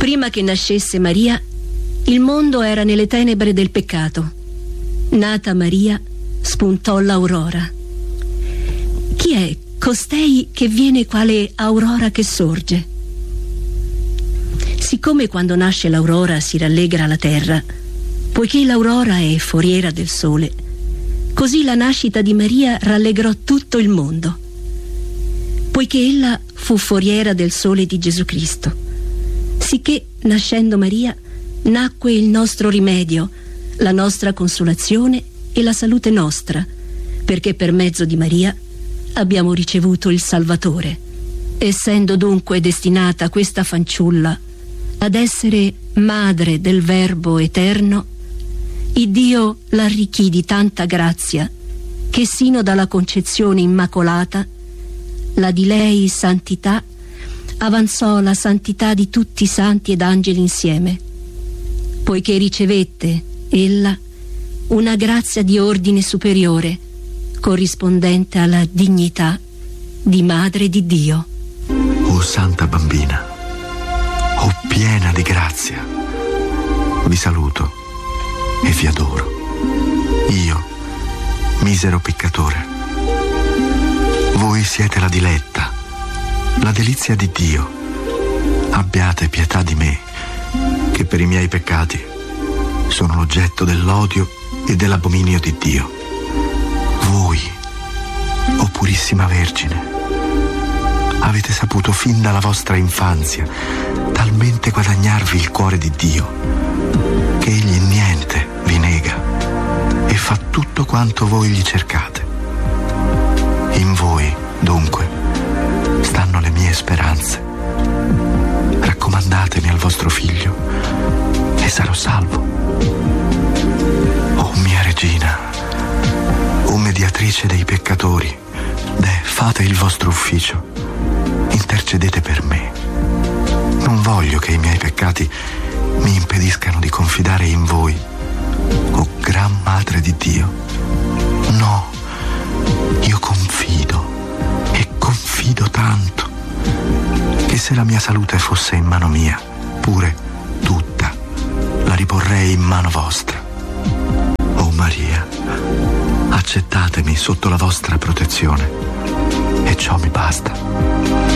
Prima che nascesse Maria, il mondo era nelle tenebre del peccato. Nata Maria, spuntò l'aurora. Chi è costei che viene quale aurora che sorge? Siccome quando nasce l'aurora si rallegra la terra, poiché l'aurora è foriera del sole, così la nascita di Maria rallegrò tutto il mondo, poiché ella fu foriera del sole di Gesù Cristo, sicché nascendo Maria nacque il nostro rimedio, la nostra consolazione e la salute nostra, perché per mezzo di Maria abbiamo ricevuto il Salvatore. Essendo dunque destinata questa fanciulla ad essere madre del Verbo eterno, Iddio l'arricchì di tanta grazia che sino dalla concezione immacolata la di lei santità avanzò la santità di tutti i santi ed angeli insieme, poiché ricevette ella una grazia di ordine superiore corrispondente alla dignità di Madre di Dio. O Santa Bambina, o piena di grazia, vi saluto e vi adoro, io, misero peccatore. Voi siete la diletta, la delizia di Dio. Abbiate pietà di me, che per i miei peccati sono l'oggetto dell'odio e dell'abominio di Dio. Voi, o Purissima Vergine, avete saputo fin dalla vostra infanzia talmente guadagnarvi il cuore di Dio che egli niente vi nega e fa tutto quanto voi gli cercate. In voi, dunque, stanno le mie speranze. Raccomandatemi al vostro figlio e sarò salvo. O mia regina, o mediatrice dei peccatori, fate il vostro ufficio, intercedete per me. Non voglio che i miei peccati mi impediscano di confidare in voi, o Gran Madre di Dio. No, io confido, e confido tanto, che se la mia salute fosse in mano mia, pure tutta la riporrei in mano vostra. O Maria, accettatemi sotto la vostra protezione, e ciò mi basta.